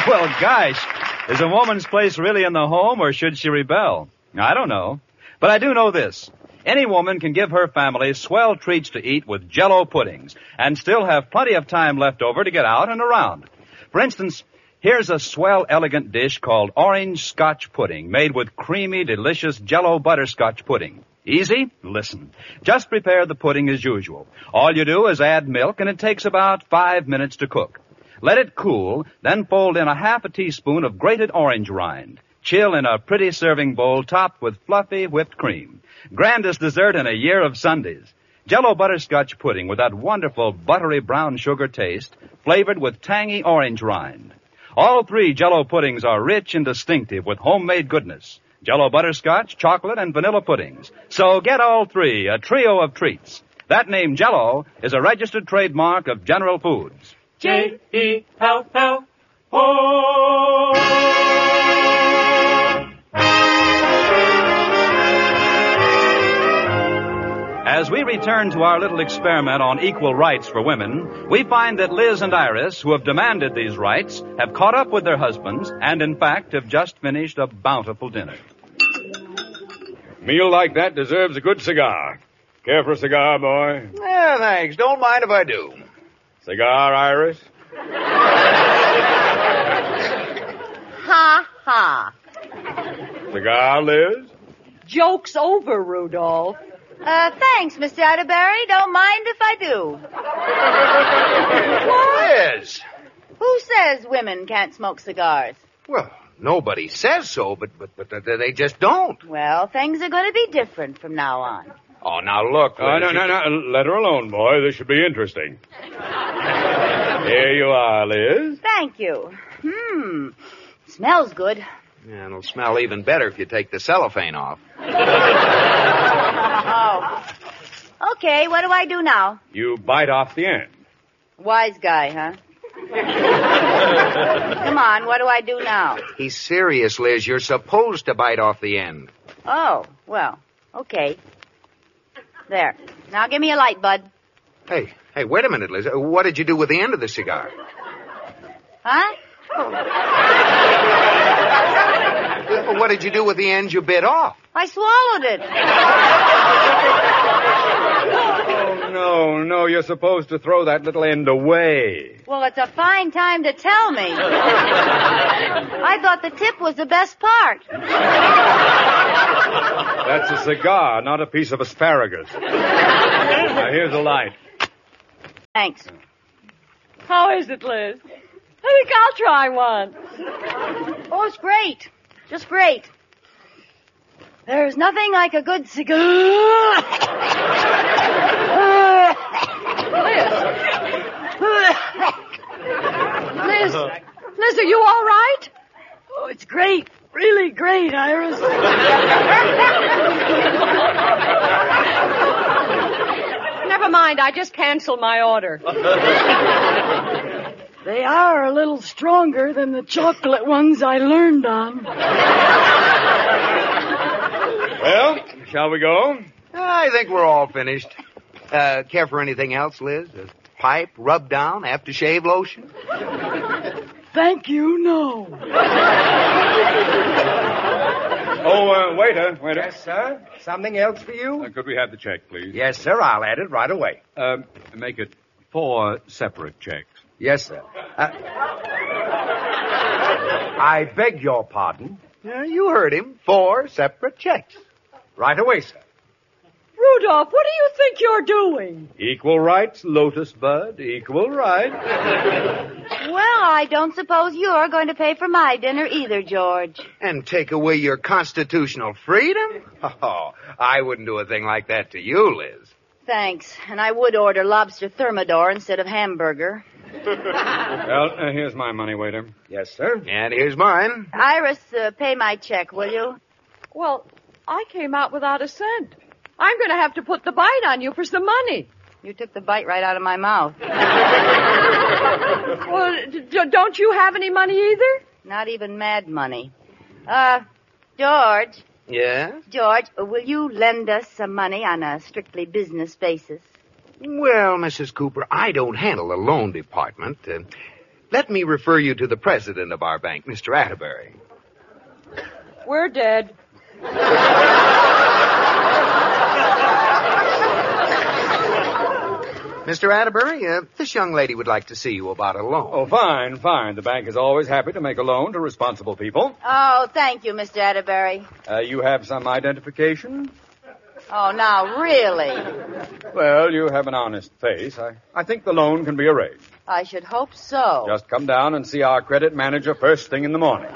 Well, gosh, is a woman's place really in the home, or should she rebel? I don't know. But I do know this. Any woman can give her family swell treats to eat with Jell-O puddings and still have plenty of time left over to get out and around. For instance, here's a swell, elegant dish called orange Scotch pudding made with creamy, delicious Jell-O butterscotch pudding. Easy? Listen. Just prepare the pudding as usual. All you do is add milk, and it takes about 5 minutes to cook. Let it cool, then fold in a half a teaspoon of grated orange rind. Chill in a pretty serving bowl topped with fluffy whipped cream. Grandest dessert in a year of Sundays. Jell-O butterscotch pudding with that wonderful buttery brown sugar taste, flavored with tangy orange rind. All three Jell-O puddings are rich and distinctive with homemade goodness. Jell-O butterscotch, chocolate, and vanilla puddings. So get all three, a trio of treats. That name Jell-O is a registered trademark of General Foods. J-E-L-L-O. As we return to our little experiment on equal rights for women, we find that Liz and Iris, who have demanded these rights, have caught up with their husbands and, in fact, have just finished a bountiful dinner. Meal like that deserves a good cigar. Care for a cigar, boy? Yeah, thanks. Don't mind if I do. Cigar, Iris? Ha ha. Cigar, Liz? Joke's over, Rudolph. Thanks, Mr. Atterbury. Don't mind if I do. Liz! Who says women can't smoke cigars? Well, nobody says so, but they just don't. Well, things are going to be different from now on. Oh, now look, Liz. No. Let her alone, boy. This should be interesting. Here you are, Liz. Thank you. Smells good. Yeah, it'll smell even better if you take the cellophane off. Oh. Okay, what do I do now? You bite off the end. Wise guy, huh? Come on, what do I do now? He's serious, Liz. You're supposed to bite off the end. Oh, well, okay. There. Now give me a light, bud. Hey, wait a minute, Liz. What did you do with the end of the cigar? Huh? Well, what did you do with the end you bit off? I swallowed it. Oh, no, you're supposed to throw that little end away. Well, it's a fine time to tell me. I thought the tip was the best part. That's a cigar, not a piece of asparagus. Now, here's a light. Thanks. How is it, Liz? I think I'll try one. Oh, it's great. Just great. There's nothing like a good cigar. Liz, are you all right? Oh, it's great. Really great, Iris. Never mind, I just canceled my order. They are a little stronger than the chocolate ones I learned on. Well, shall we go? I think we're all finished. Care for anything else, Liz? A pipe, rub down, aftershave lotion? Thank you, no. Oh, waiter. Yes, sir. Something else for you? Could we have the check, please? Yes, sir. I'll add it right away. Make it 4 separate checks. Yes, sir. I beg your pardon. Yeah, you heard him. 4 separate checks. Right away, sir. Rudolph, what do you think you're doing? Equal rights, Lotus Bud. Equal rights. Well, I don't suppose you're going to pay for my dinner either, George. And take away your constitutional freedom? Oh, I wouldn't do a thing like that to you, Liz. Thanks. And I would order lobster thermidor instead of hamburger. Well, here's my money, waiter. Yes, sir. And here's mine. Iris, pay my check, will you? Well, I came out without a cent. I'm going to have to put the bite on you for some money. You took the bite right out of my mouth. Well, don't you have any money either? Not even mad money. George. Yeah? George, will you lend us some money on a strictly business basis? Well, Mrs. Cooper, I don't handle the loan department. Let me refer you to the president of our bank, Mr. Atterbury. We're dead. Mr. Atterbury, this young lady would like to see you about a loan. Oh, fine, fine. The bank is always happy to make a loan to responsible people. Oh, thank you, Mr. Atterbury. You have some identification? Oh, now, really? Well, you have an honest face. I think the loan can be arranged. I should hope so. Just come down and see our credit manager first thing in the morning.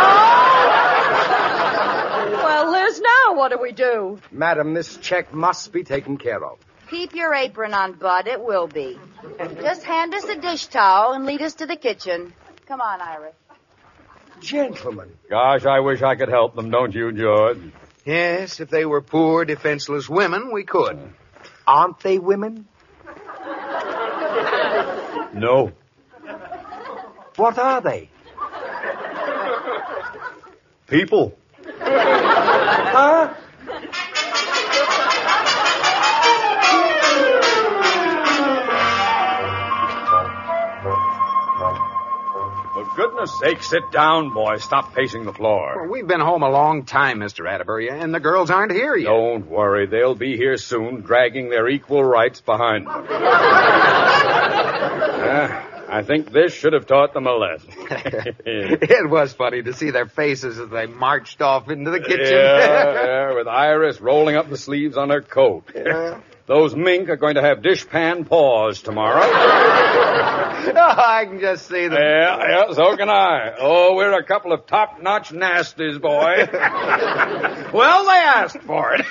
Well, Liz, now what do we do? Madam, this check must be taken care of. Keep your apron on, Bud. It will be. Just hand us a dish towel and lead us to the kitchen. Come on, Iris. Gentlemen. Gosh, I wish I could help them, don't you, George? Yes, if they were poor, defenseless women, we could. Aren't they women? No. What are they? People. Huh? For goodness sake, sit down, boy. Stop pacing the floor. Well, we've been home a long time, Mr. Atterbury, and the girls aren't here yet. Don't worry. They'll be here soon, dragging their equal rights behind them. I think this should have taught them a lesson. It was funny to see their faces as they marched off into the kitchen. Yeah, with Iris rolling up the sleeves on her coat. Yeah. Those mink are going to have dishpan paws tomorrow. Oh, I can just see them. Yeah, so can I. Oh, we're a couple of top-notch nasties, boy. Well, they asked for it.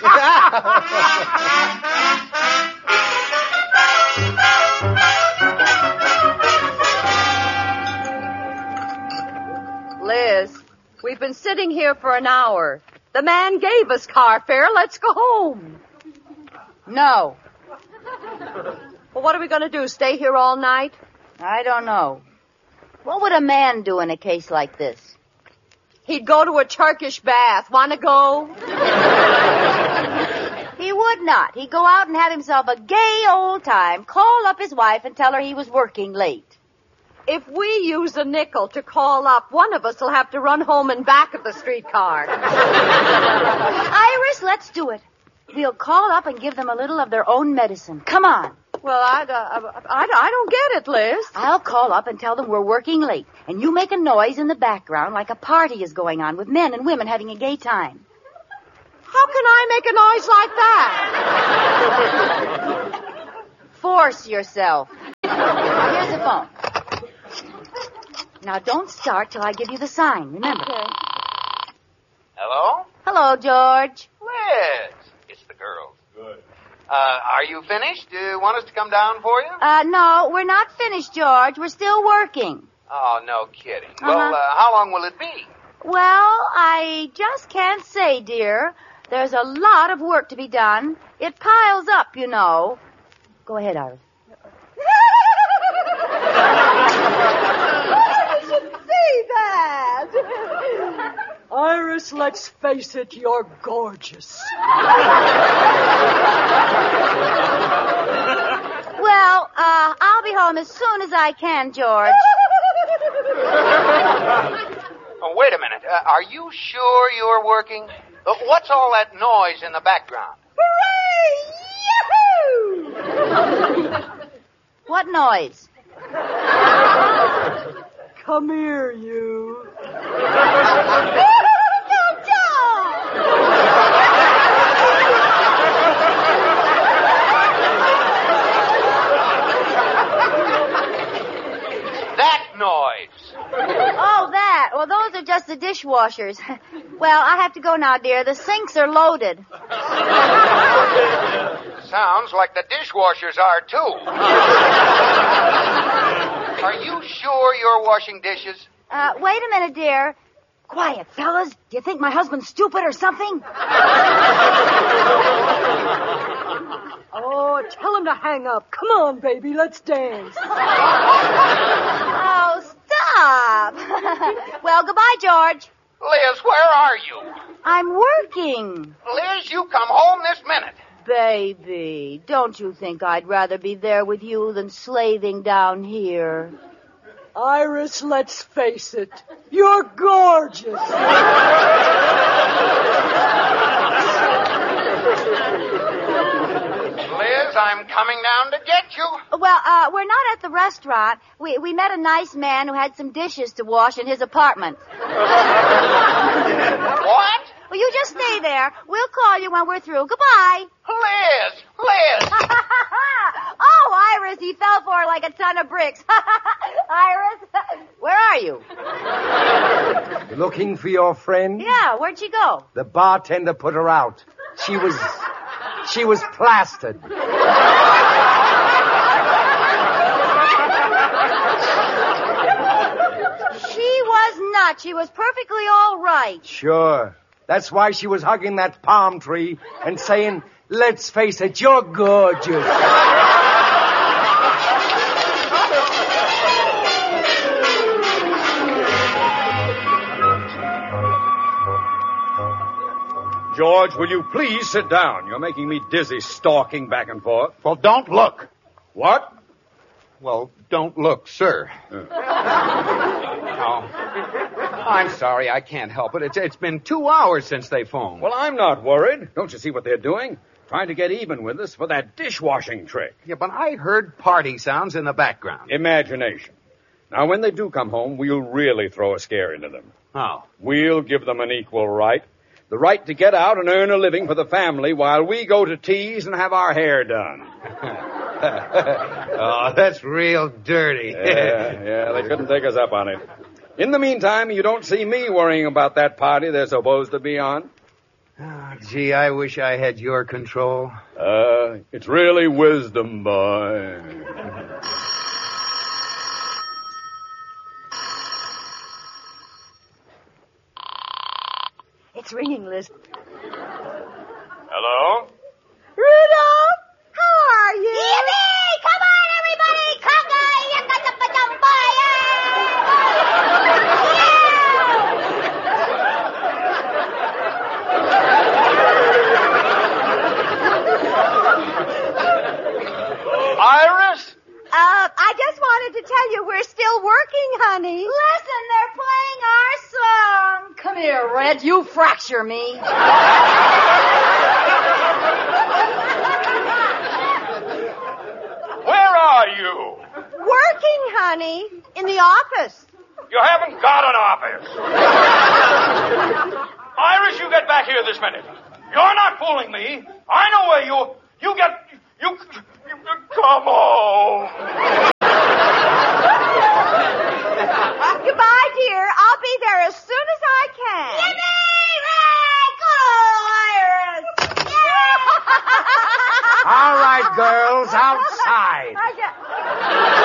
Liz, we've been sitting here for an hour. The man gave us car fare. Let's go home. No, Well, what are we going to do, stay here all night? I don't know. What would a man do in a case like this? He'd go to a Turkish bath. Want to go? He would not. He'd go out and have himself a gay old time, call up his wife and tell her he was working late. If we use a nickel to call up, one of us will have to run home and back of the streetcar. Iris, let's do it. We'll call up and give them a little of their own medicine. Come on. Well, I don't get it, Liz. I'll call up and tell them we're working late, and you make a noise in the background like a party is going on with men and women having a gay time. How can I make a noise like that? Force yourself. Here's the phone. Now, don't start till I give you the sign, remember. Okay. Hello? Hello, George. Liz. It's the girls. Good. Are you finished? Do you want us to come down for you? No, we're not finished, George. We're still working. Oh, no kidding. Uh-huh. Well, how long will it be? Well, I just can't say, dear. There's a lot of work to be done. It piles up, you know. Go ahead, Iris. I should see that. Iris, let's face it, you're gorgeous. Well, I'll be home as soon as I can, George. Oh, wait a minute. Are you sure you're working? What's all that noise in the background? Hooray! Yahoo! What noise? Come here, you. That noise. Oh, that. Well, those are just the dishwashers. Well, I have to go now, dear. The sinks are loaded. Sounds like the dishwashers are, too. Are you sure you're washing dishes? Wait a minute, dear. Quiet, fellas. Do you think my husband's stupid or something? Oh, tell him to hang up. Come on, baby, let's dance. Oh, stop. Well, goodbye, George. Liz, where are you? I'm working. Liz, you come home this minute. Baby, don't you think I'd rather be there with you than slaving down here? Iris, let's face it. You're gorgeous. Liz, I'm coming down to get you. Well, we're not at the restaurant. We met a nice man who had some dishes to wash in his apartment. What? Well, you just stay there. We'll call you when we're through. Goodbye. Liz! Oh, Iris, he fell for her like a ton of bricks. Iris, where are you? Looking for your friend? Yeah, where'd she go? The bartender put her out. She was plastered. She was not. She was perfectly all right. Sure. That's why she was hugging that palm tree and saying, let's face it, you're gorgeous. George, will you please sit down? You're making me dizzy stalking back and forth. Well, don't look. What? Well, don't look, sir. Oh, I'm sorry, I can't help it. It's been 2 hours since they phoned. Well, I'm not worried. Don't you see what they're doing? Trying to get even with us for that dishwashing trick. Yeah, but I heard party sounds in the background. Imagination. Now, when they do come home, we'll really throw a scare into them. Oh. We'll give them an equal right. The right to get out and earn a living for the family while we go to tease and have our hair done. Oh, that's real dirty. Yeah, they couldn't take us up on it. In the meantime, you don't see me worrying about that party they're supposed to be on. Oh, gee, I wish I had your control. It's really wisdom, boy. It's ringing, Liz. Hello? Rudolph, how are you? Yippee! Come on, everybody! Conga! Iris? I just wanted to tell you we're still working, honey. Listen, they're playing our song. Come here, Red. You fracture me. Where are you? Working, honey. In the office. You haven't got an office. Iris, you get back here this minute. You're not fooling me. I know where you come home. Goodbye, dear. I'll be there as soon as I can. Yippee! Ray! Go, Iris! All right, girls, outside. I